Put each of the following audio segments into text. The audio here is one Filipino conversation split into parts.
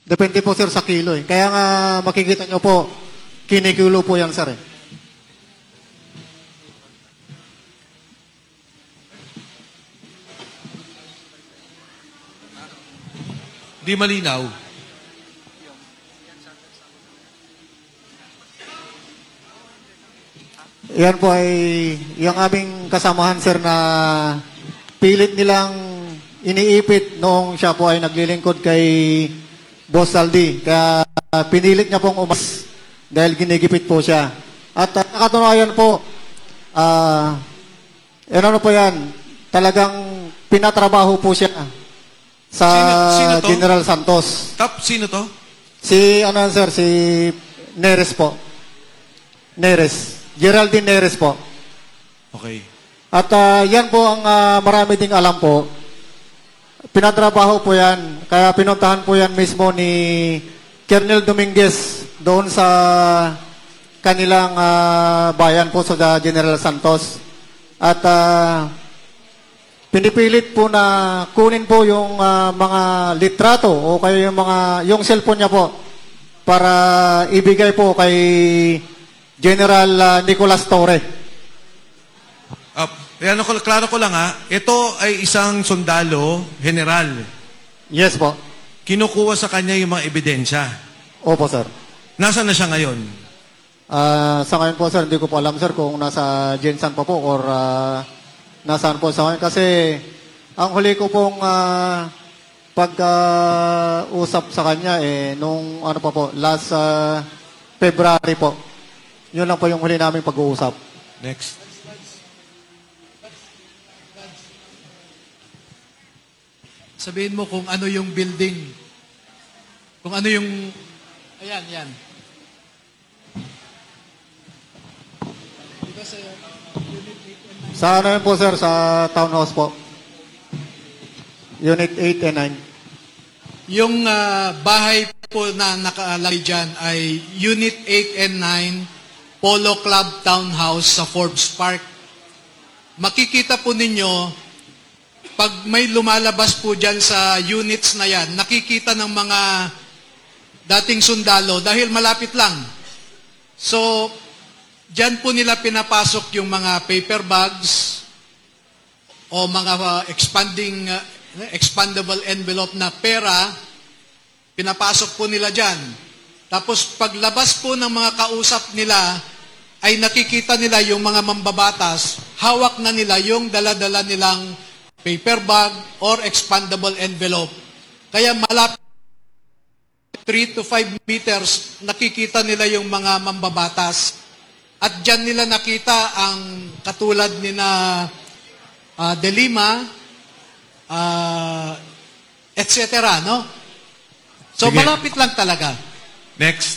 Depende po, sir, sa kilo eh. Kaya nga makikita nyo po, kinikilo po yan, sir eh. Di malinaw. Yan po ay yung aming kasamahan, sir, na pilit nilang iniipit noong siya po ay naglilingkod kay Boss Saldi. Kaya pinilit niya pong umas dahil ginigipit po siya. At nakatunayan po, ano po yan, talagang pinatrabaho po siya sa Sino to? General Santos. Sino to? Si, sir, si Neres po. Neres. Geraldine Neres po. Okay. At yan po ang marami ding alam po. Pinatrabaho po yan. Kaya pinuntahan po yan mismo ni Colonel Dominguez doon sa kanilang bayan po sa General Santos. At pinipilit po na kunin po yung mga litrato o kaya yung cellphone niya po para ibigay po kay General Nicolas Torre. Klaro ko lang ito ay isang sundalo, general. Yes po. Kinukuha sa kanya yung mga ebidensya. Opo, sir. Nasaan na siya ngayon? Sa ngayon po, sir, hindi ko po alam, sir, kung nasa Jensan pa po or nasaan po sa ngayon. Kasi ang huli ko pong pag-usap sa kanya, nung pa po, last February po. Yun lang po yung huli namin pag-uusap. Next. Sabihin mo kung ano yung building. Kung ano yung... Ayan, yan. Diba sa Unit 8 and 9? Sa ano yun po, sir, sa townhouse po. Unit 8 and 9. Yung bahay po na nakalagay dyan ay Unit 8 and 9 Polo Club Townhouse sa Forbes Park. Makikita po ninyo, pag may lumalabas po dyan sa units na yan, nakikita ng mga dating sundalo dahil malapit lang. So, dyan po nila pinapasok yung mga paper bags o mga expandable envelope na pera, pinapasok po nila dyan. Tapos paglabas po ng mga kausap nila, ay nakikita nila yung mga mambabatas, hawak na nila yung dala-dala nilang paper bag or expandable envelope. Kaya malapit 3 to 5 meters, nakikita nila yung mga mambabatas. At dyan nila nakita ang katulad ni na De Lima, etc. No? So Sige. malapit lang talaga. Next.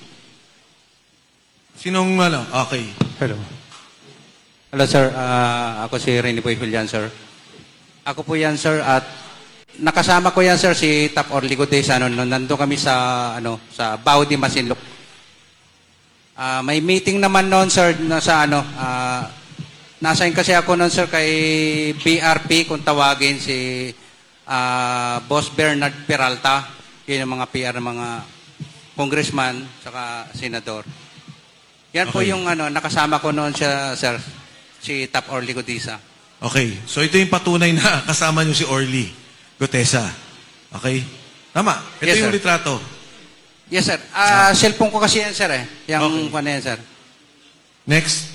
Sinong Okay. Hello. Hello, sir. Ako si Rene Boyfilian, sir. Ako po yan, sir, at nakasama ko yan, sir, si Tap Orligo Days, nandun kami sa, sa Baudi, Masinloc. May meeting naman noon, sir, nasain kasi ako noon, sir, kay BRP, kung tawagin si Boss Bernard Peralta, yun yung mga PR ng mga congressman, saka senador. Yan po yung nakasama ko noon siya, sir, si Tap Orly Gutesa. Okay. So ito yung patunay na kasama niyo si Orly Gutesa. Okay? Tama. Ito Yes, yung sir. litrato. Yes, sir. Cellphone ko kasi yan, sir, Yung Okay. yan, sir. Next.